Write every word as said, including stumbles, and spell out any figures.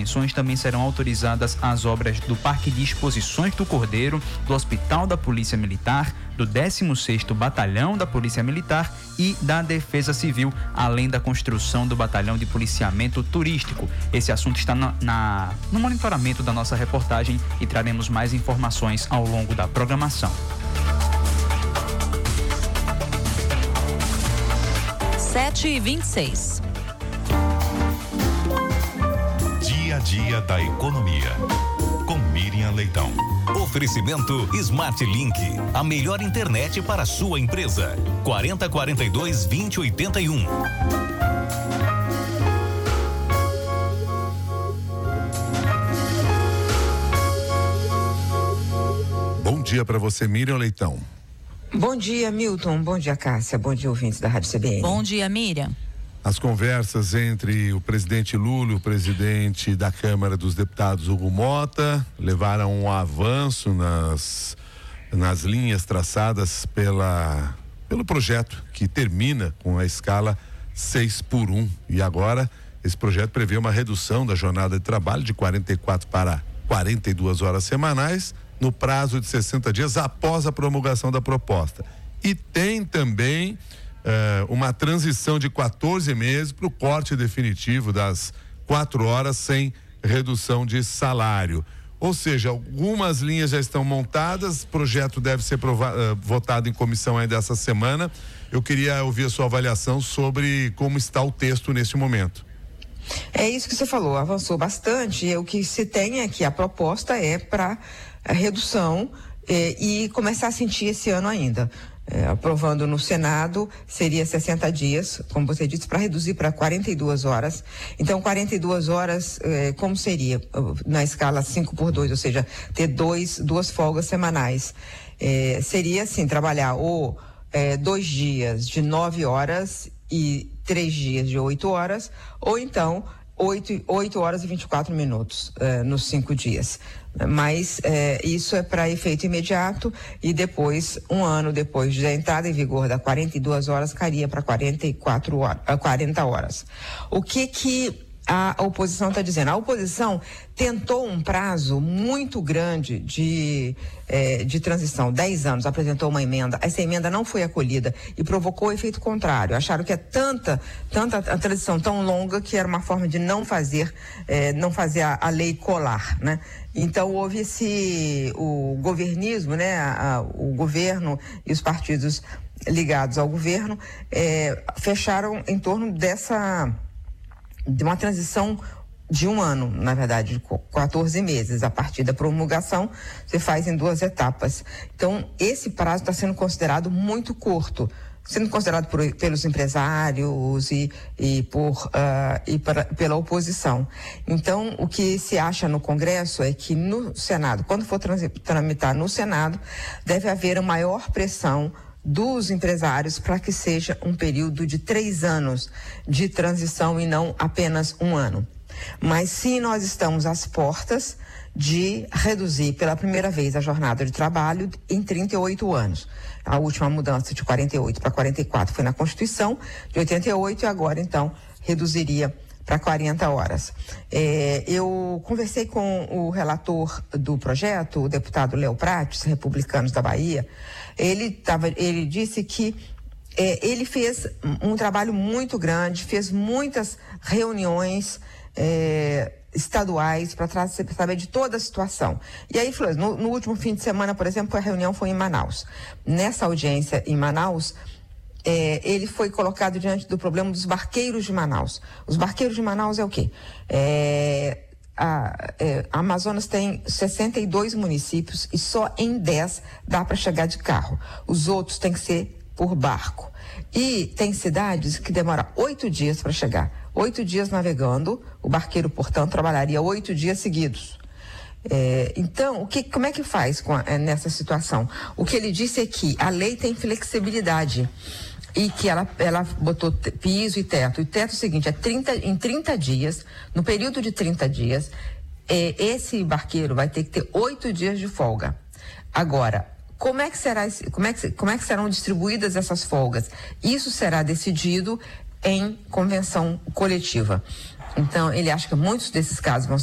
intervenções também serão autorizadas as obras do Parque de Exposições do Cordeiro, do Hospital da Polícia Militar, do décimo sexto Batalhão da Polícia Militar e da Defesa Civil, além da construção do Batalhão de Policiamento Turístico. Esse assunto está na, na, no monitoramento da nossa reportagem e traremos mais informações ao longo da programação. sete e vinte e seis. Dia a dia da economia. Com Miriam Leitão. Oferecimento Smart Link, a melhor internet para a sua empresa. quarenta, quarenta e dois, vinte, oitenta e um. Bom dia para você, Miriam Leitão. Bom dia, Milton. Bom dia, Cássia. Bom dia, ouvintes da Rádio C B N. Bom dia, Miriam. As conversas entre o presidente Lula e o presidente da Câmara dos Deputados, Hugo Mota, levaram um avanço nas, nas linhas traçadas pela, pelo projeto que termina com a escala seis por um. E agora, esse projeto prevê uma redução da jornada de trabalho de quarenta e quatro para quarenta e duas horas semanais, no prazo de sessenta dias após a promulgação da proposta. E tem também uh, uma transição de quatorze meses para o corte definitivo das quatro horas sem redução de salário. Ou seja, algumas linhas já estão montadas, o projeto deve ser prova- uh, votado em comissão ainda essa semana. Eu queria ouvir a sua avaliação sobre como está o texto neste momento. É isso que você falou, avançou bastante, e o que se tem é que a proposta é para redução eh, e começar a sentir esse ano ainda. Eh, aprovando no Senado, seria sessenta dias, como você disse, para reduzir para quarenta e duas horas. Então, quarenta e duas horas, eh, como seria? Na escala cinco por dois, ou seja, ter dois, duas folgas semanais. Eh, seria assim, trabalhar ou eh, dois dias de nove horas e três dias de oito horas, ou então oito, oito horas e vinte e quatro minutos eh, nos cinco dias. Mas eh, isso é para efeito imediato, e depois, um ano depois da entrada em vigor da quarenta e duas horas, cairia para quarenta e quatro horas, quarenta horas. O que que a oposição está dizendo? A oposição tentou um prazo muito grande de, eh, de transição, dez anos, apresentou uma emenda, essa emenda não foi acolhida e provocou o efeito contrário. Acharam que é tanta, tanta a transição tão longa que era uma forma de não fazer, eh, não fazer a, a lei colar, né? Então houve esse, o governismo, né? A, a, o governo e os partidos ligados ao governo eh, fecharam em torno dessa de uma transição de um ano, na verdade, de quatorze meses. A partir da promulgação, você faz em duas etapas. Então, esse prazo está sendo considerado muito curto, sendo considerado por, pelos empresários e, e, por, uh, e para, pela oposição. Então, o que se acha no Congresso é que no Senado, quando for tramitar no Senado, deve haver uma maior pressão dos empresários para que seja um período de três anos de transição e não apenas um ano. Mas sim, nós estamos às portas de reduzir pela primeira vez a jornada de trabalho em trinta e oito anos. A última mudança de quarenta e oito para quarenta e quatro foi na Constituição de oitenta e oito, e agora então reduziria para quarenta horas. É, eu conversei com o relator do projeto, o deputado Léo Prates, Republicanos da Bahia. Ele, tava, ele disse que é, ele fez um trabalho muito grande, fez muitas reuniões é, estaduais para saber de toda a situação. E aí, falou, no, no último fim de semana, por exemplo, a reunião foi em Manaus. Nessa audiência em Manaus, É, ele foi colocado diante do problema dos barqueiros de Manaus. Os barqueiros de Manaus é o quê? É, a, é, a Amazonas tem sessenta e dois municípios e só em dez dá para chegar de carro. Os outros tem que ser por barco. E tem cidades que demoram oito dias para chegar. Oito dias navegando, o barqueiro, portanto, trabalharia oito dias seguidos. É, então, o que, como é que faz com a, é, nessa situação? O que ele disse é que a lei tem flexibilidade e que ela, ela botou piso e teto. E o teto é o seguinte, é trinta, em trinta dias, no período de trinta dias, é, esse barqueiro vai ter que ter oito dias de folga. Agora, como é que será, como é que, como é que serão distribuídas essas folgas? Isso será decidido em convenção coletiva. Então, ele acha que muitos desses casos vão